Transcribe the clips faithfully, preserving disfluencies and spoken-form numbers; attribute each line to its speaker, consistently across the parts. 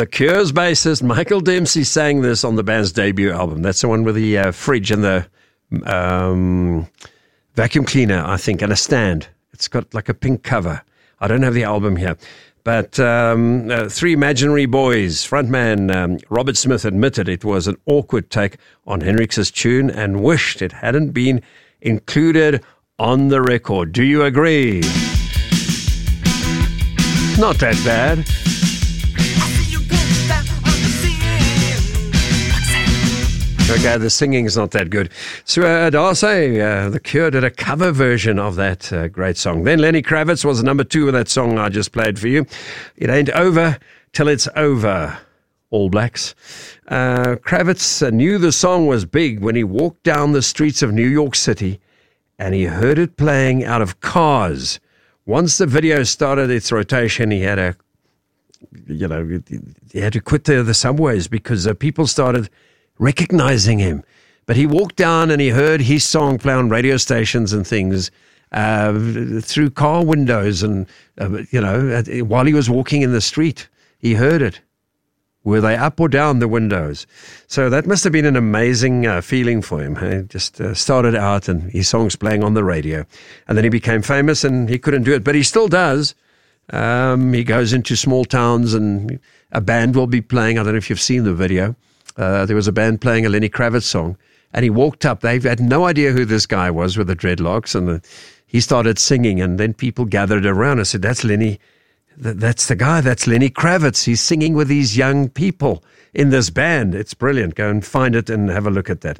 Speaker 1: The Cure's bassist Michael Dempsey sang this on the band's debut album. That's the one with the uh, fridge and the um, vacuum cleaner, I think, and a stand. It's got like a pink cover. I don't have the album here. But um, uh, Three Imaginary Boys, frontman um, Robert Smith admitted it was an awkward take on Hendrix's tune and wished it hadn't been included on the record. Do you agree? Not that bad. Okay, the singing's not that good. So, uh, Darcy, uh, The Cure did a cover version of that uh, great song. Then Lenny Kravitz was number two with that song I just played for you. It ain't over till it's over. All Blacks. Uh, Kravitz uh, knew the song was big when he walked down the streets of New York City and he heard it playing out of cars. Once the video started its rotation, he had a, you know, he had to quit the, the subways because uh, people started recognizing him. But he walked down and he heard his song play on radio stations and things uh, through car windows and, uh, you know, while he was walking in the street, he heard it. Were they up or down the windows? So that must have been an amazing uh, feeling for him. He just uh, started out and his song's playing on the radio. And then he became famous and he couldn't do it, but he still does. Um, he goes into small towns and a band will be playing. I don't know if you've seen the video. Uh, there was a band playing a Lenny Kravitz song, and he walked up. They had no idea who this guy was with the dreadlocks, and the, he started singing, and then people gathered around. I said, that's Lenny, th- that's the guy, that's Lenny Kravitz. He's singing with these young people in this band. It's brilliant. Go and find it and have a look at that.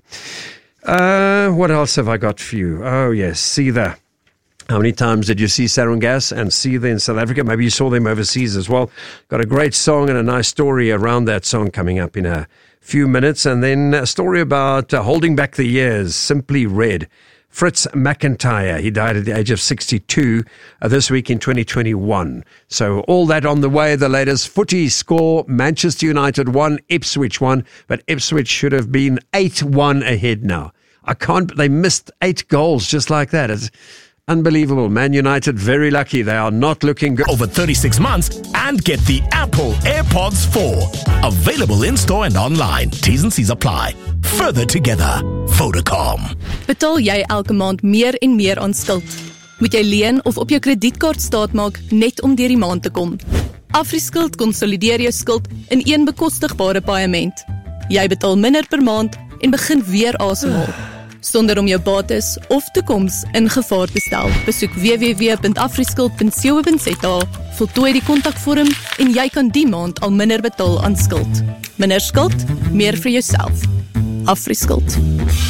Speaker 1: Uh, what else have I got for you? Oh, yes, Seether. How many times did you see Sarin Gas and Seether in South Africa? Maybe you saw them overseas as well. Got a great song and a nice story around that song coming up in a few minutes. And then a story about uh, holding back the years, Simply Red. Fritz McIntyre, he died at the age of sixty-two uh, this week in twenty twenty-one. So all that on the way. The latest footy score, Manchester United won, Ipswich won, but Ipswich should have been eight one ahead now. I can't, they missed eight goals just like that. It's unbelievable. Man United, very lucky. They are not looking good.
Speaker 2: Over thirty-six months and get the Apple AirPods four. Available in-store and online. T's and C's apply. Further together. Vodacom.
Speaker 3: Betaal jy elke maand meer en meer aan skuld? Moet jy leen of op jou kredietkaart staatmaak net om deur die maand te kom? AfriSkuld konsolideer jou skuld in een bekostigbare paaiement. Jy betaal minder per maand en begin weer asemhaal. Sonder om jou bates of toekoms in gevaar te stel. Besoek w w w punt afriskuld punt co punt za, voltooi die kontakvorm en jy kan die maand al minder betaal aan skuld. Minder skuld, meer vir jouself. AfriSkuld.